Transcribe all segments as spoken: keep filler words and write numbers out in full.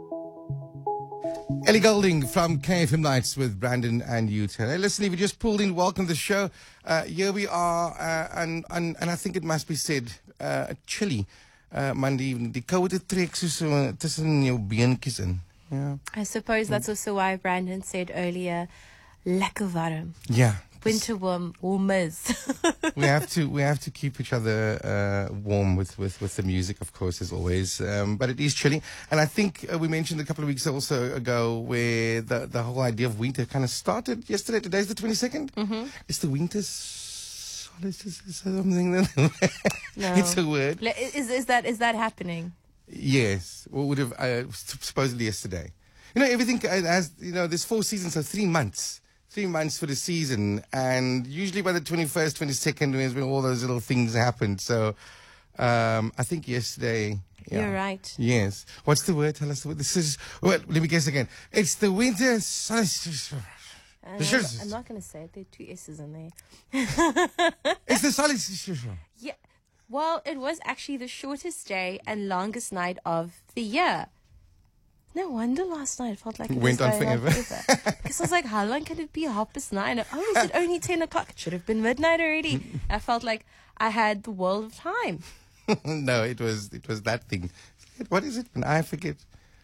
Ellie Golding from K F M Nights with Brandon and U-Turn. Hey, listen, if you just pulled in, welcome to the show. Uh, here we are, uh, and, and and I think it must be said, uh, chilly uh, Monday evening. Die koude trek so so tussen jou beentjies in. Yeah. I suppose that's also why Brandon said earlier, lekker warm. Yeah. Winter warm, warmers. we have to we have to keep each other uh, warm with, with, with the music, of course, as always. Um, but it is chilly, and I think uh, we mentioned a couple of weeks also ago where the the whole idea of winter kind of started yesterday. Today's the twenty-second. Mm-hmm. It's the winter solstice or something. No. It's a word. Is is that is that happening? Yes, what would have uh, supposedly yesterday. You know, everything has. You know, there's four seasons, so three months. Three months for the season, and usually by the twenty-first, twenty-second is when all those little things happen. So um, I think yesterday... Yeah. You're right. Yes. What's the word? Tell us the word. This is... Well, let me guess again. It's the winter... solstice. Uh, I'm not going to say it. There are two S's in there. It's the solstice. Yeah. Well, it was actually the shortest day and longest night of the year. No wonder last night it felt like it went was on going forever. On forever. Because I was like, how long can it be half past nine? Oh, is it only ten o'clock? It should have been midnight already. I felt like I had the world of time. No, it was it was that thing. What is it? I forget.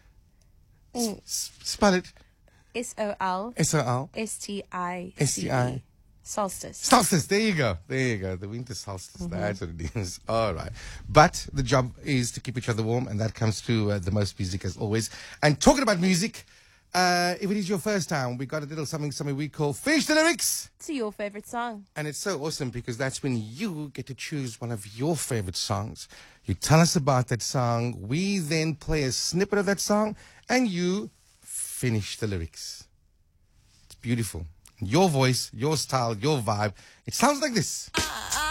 Mm. S- spell it. S O L S O L S T I S T I Solstice. Solstice, there you go. There you go. The winter solstice. Mm-hmm. That's what it is. All right. But the job is to keep each other warm, and that comes through uh, the most music as always. And talking about music, uh, if it is your first time, we got a little something, something we call Finish the Lyrics. To your favorite song. And it's so awesome because that's when you get to choose one of your favorite songs. You tell us about that song. We then play a snippet of that song, and you finish the lyrics. It's beautiful. Your voice, your style, your vibe. It sounds like this.